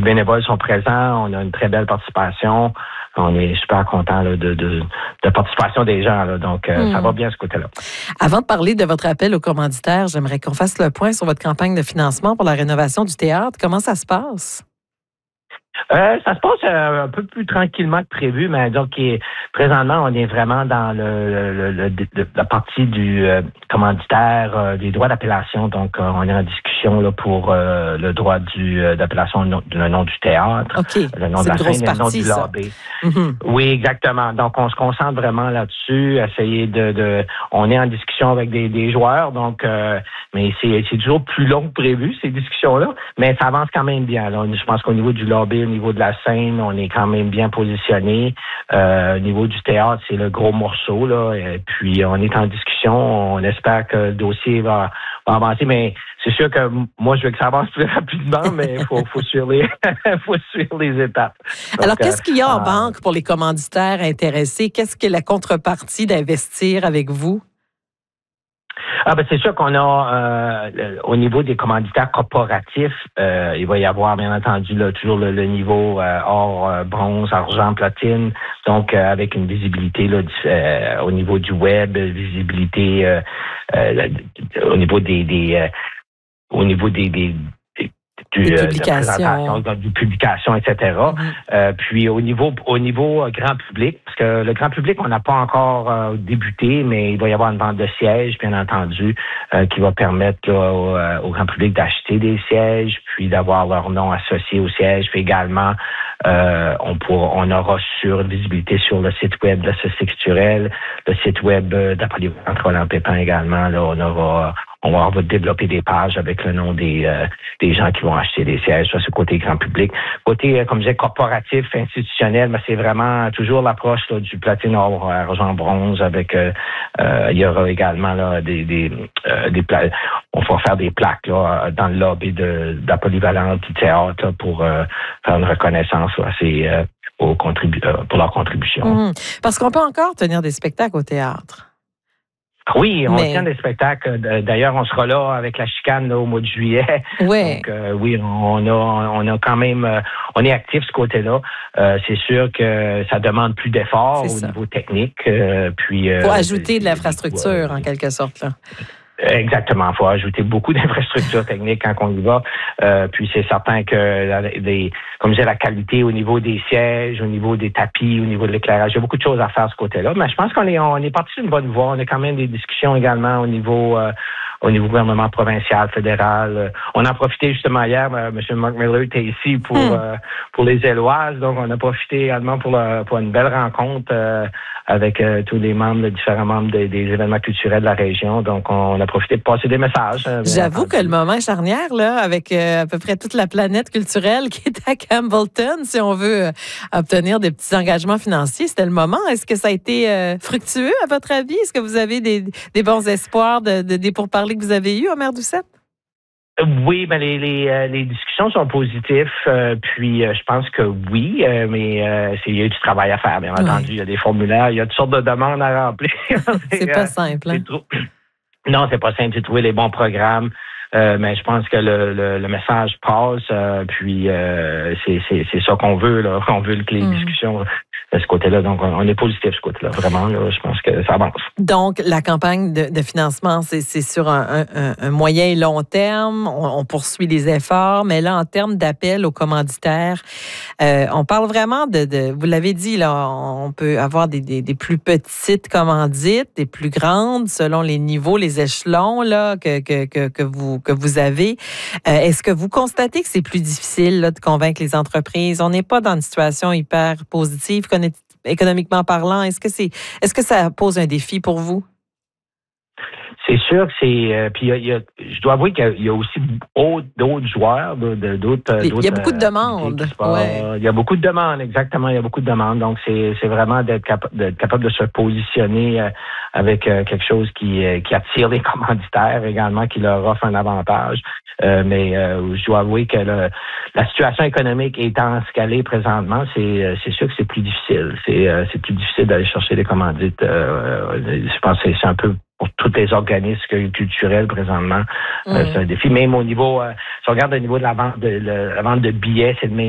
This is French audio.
les bénévoles sont présents, on a une très belle participation. On est super content de la participation des gens. Là, donc, ça va bien ce côté-là. Avant de parler de votre appel aux commanditaires, j'aimerais qu'on fasse le point sur votre campagne de financement pour la rénovation du théâtre. Comment ça se passe? Ça se passe un peu plus tranquillement que prévu, mais donc présentement, on est vraiment dans la partie du commanditaire des droits d'appellation. Donc, on est en discussion là, pour le droit d'appellation, le nom du théâtre, le nom de la scène et le nom du lobby. Oui, exactement. Donc, on se concentre vraiment là-dessus, essayer on est en discussion avec des joueurs, donc mais c'est toujours plus long que prévu, ces discussions-là, mais ça avance quand même bien. Là. Je pense qu'au niveau du lobby, au niveau de la scène, on est quand même bien positionné. Au niveau du théâtre, c'est le gros morceau, là. Et puis, on est en discussion. On espère que le dossier va avancer, mais c'est sûr que moi, je veux que ça avance plus rapidement, mais il faut suivre les étapes. Donc, alors, qu'est-ce qu'il y a en banque pour les commanditaires intéressés? Qu'est-ce que la contrepartie d'investir avec vous? C'est sûr qu'on a au niveau des commanditaires corporatifs, il va y avoir bien entendu là, toujours le niveau or, bronze, argent, platine, donc avec une visibilité là, au niveau du web, visibilité au niveau du publication, etc. Puis au niveau grand public, parce que le grand public, on n'a pas encore débuté, mais il va y avoir une vente de sièges, bien entendu, qui va permettre là, au grand public d'acheter des sièges, puis d'avoir leur nom associé au siège. Puis également, on aura une visibilité sur le site web de la Société culturelle, le site web d'Apollinaire Roland-Pépin également. Là, on va développer des pages avec le nom des gens qui vont acheter des sièges. Ça, c'est côté grand public. Côté, comme je disais, corporatif, institutionnel, mais c'est vraiment toujours l'approche là, du platine, or, argent, bronze. Avec, il y aura également là, on va faire des plaques là, dans le lobby de la polyvalente du théâtre là, pour faire une reconnaissance là, pour leur contribution. Parce qu'on peut encore tenir des spectacles au théâtre. Oui, on tient des spectacles. D'ailleurs, on sera là avec la chicane là, au mois de juillet. Ouais. Donc, oui, on a quand même, on est actif ce côté-là. C'est sûr que ça demande plus d'efforts au niveau technique. Faut ajouter de l'infrastructure en quelque sorte là. Exactement. Il faut ajouter beaucoup d'infrastructures techniques quand on y va. Puis c'est certain que, comme je disais, la qualité au niveau des sièges, au niveau des tapis, au niveau de l'éclairage, il y a beaucoup de choses à faire de ce côté-là. Mais je pense qu'on est parti sur une bonne voie. On a quand même des discussions également au niveau gouvernement provincial, fédéral. On a profité justement hier, M. Mark Miller était ici pour les Éloises, donc on a profité également pour une belle rencontre avec tous les différents membres des événements culturels de la région. Donc on a profité de passer des messages. J'avoue que le moment est charnière, là, avec à peu près toute la planète culturelle qui est à Campbellton, si on veut obtenir des petits engagements financiers, c'était le moment. Est-ce que ça a été fructueux, à votre avis? Est-ce que vous avez des bons espoirs des pourparlers que vous avez eus, Omer Doucette? Oui, ben les discussions sont positives. Puis je pense que oui, mais il y a du travail à faire, bien entendu. Il y a des formulaires, il y a toutes sortes de demandes à remplir. C'est pas simple. Hein? Non, c'est pas simple. C'est trouver les bons programmes. Mais je pense que le message passe. Puis c'est ça qu'on veut. Là. On veut que les discussions de ce côté-là. Donc, on est positif de ce côté-là. Vraiment, là, je pense que ça avance. Donc, la campagne de financement, c'est sur un moyen et long terme. On poursuit les efforts. Mais là, en termes d'appel aux commanditaires, on parle vraiment vous l'avez dit, là, on peut avoir des plus petites commandites, des plus grandes, selon les niveaux, les échelons là, que vous avez. Est-ce que vous constatez que c'est plus difficile là, de convaincre les entreprises? On n'est pas dans une situation hyper positive économiquement parlant. Est-ce que ça pose un défi pour vous? C'est sûr que c'est... puis je dois avouer qu'il y a aussi d'autres joueurs, d'autres... Il y a beaucoup de demandes. Ouais. Il y a beaucoup de demandes, exactement. Il y a beaucoup de demandes. Donc, c'est vraiment d'être capable de se positionner avec quelque chose qui attire les commanditaires également, qui leur offre un avantage. Mais je dois avouer que la situation économique étant ce qu'elle est présentement, c'est sûr que c'est plus difficile. C'est plus difficile d'aller chercher des commandites. Je pense que c'est un peu pour tous les organismes culturels présentement, c'est un défi. Même au niveau, si on regarde au niveau de la vente de billets, c'est le même